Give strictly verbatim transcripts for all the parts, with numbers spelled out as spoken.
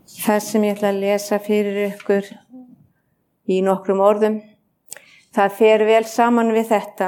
Það sem ég ætla að lesa fyrir ykkur í nokkrum orðum, það fer vel saman við þetta.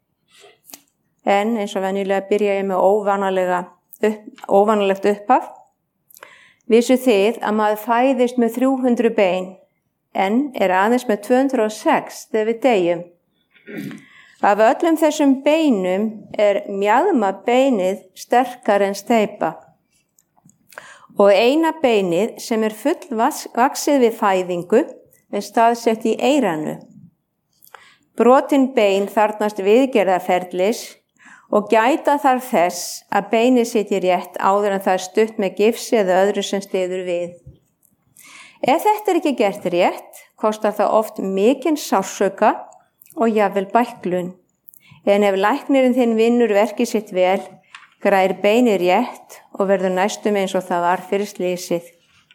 En eins og venjulega byrja ég með óvanalega upp, óvanalegt upphaf. Vissu þið að maður fæðist með þrjú hundruð bein, en er aðeins með tvö hundruð og sex þegar við deyjum. Af öllum þessum beinum er mjaðma beinið sterkar en steypa. Og eina beinið sem er fullvaxið við fæðingu er staðsett í eyranu. Brotin bein þarfnast viðgerðarferlis og gæta þarf þess að beinið sitji rétt áður en það er stutt með gifsi eða öðru sem styður við. Ef þetta er ekki gert rétt, kostar það oft mikinn sársauka og jafnvel bæklun. En ef læknirinn þinn vinnur verkið sitt vel, græðir beinið rétt og verður næstum eins og það var fyrir slysið.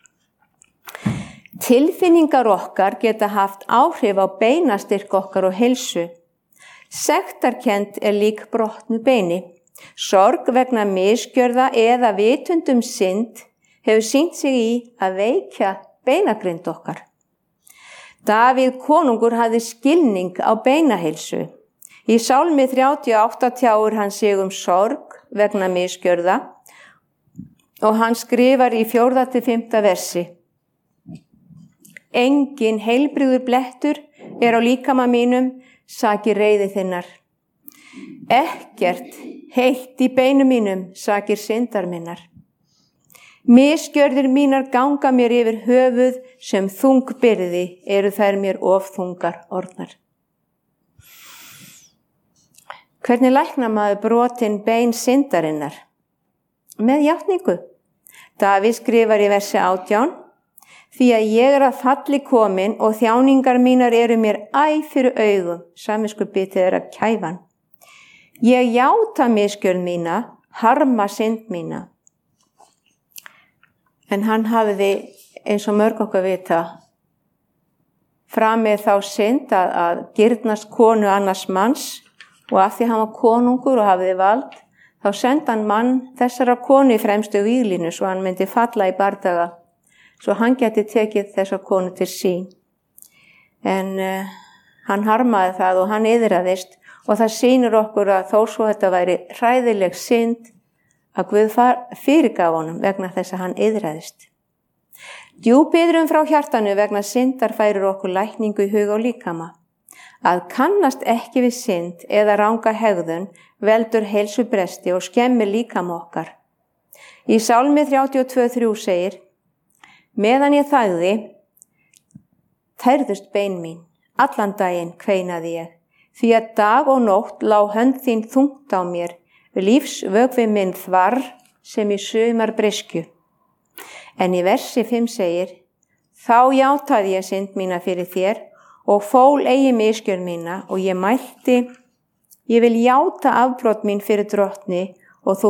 Tilfinningar okkar geta haft áhrif á beinastyrk okkar og heilsu. Sektarkennd er lík brotnu beini. Sorg vegna misgjörða eða vitundum synd hefur sýnt sig í að veikja beinagrind okkar. Davíð konungur hafði skilning á beinaheilsu. Í Sálmi þrjátíu og átta tjáir hann sig um sorg vegna misgjörða og hann skrifar í fjórða til fimmta versi. Engin heilbrigður blettur er á líkama mínum, sakir reiði þinnar. Ekkert heilt í beinum mínum, sakir syndar minnar. Misgjörðir mínar ganga mér yfir höfuð sem þung byrði, eru þær mér of þungar orðnar. Hvernig læknar maður brotin bein syndarinnar? Með játningu. Davíð skrifar í versi átján, því að ég er að falli komin og þjáningar mínar eru mér æ fyrir augum, samviskubitið er að kæfan. Ég játa misgjörð mína, harma synd mína. En hann hafði, eins og mörg okkar vita, framið þá synd að, að girnast konu annars manns, og af því hann var konungur og hafiði vald, þá sendi hann mann þessara konu í fremstu víglínu svo hann myndi falla í bardaga, svo hann geti tekið þessa konu til sín. En uh, hann harmaði það og hann iðraðist og það sýnir okkur að þó svo þetta væri hræðileg synd að Guð fyrirgaf honum vegna þess að hann iðraðist. Djúp iðrun frá hjartanu vegna syndar færir okkur lækningu í huga og líkama. Að kannast ekki við synd eða ranga hegðun veldur heilsubresti og skemmir líkama okkar. Í Sálmi þrjátíu og tvö þrjú segir, meðan ég þagði, tærðust bein mín, allan daginn kveinaði ég, því að dag og nótt lá hönd þín þungt á mér, lífsvökvi minn þvarr sem í sumar breiskju. En í versi fimm segir, þá játaði ég synd mína fyrir þér, og fól eigi misgjörð mína og ég mælti, ég vil játa afbrot mín fyrir drottni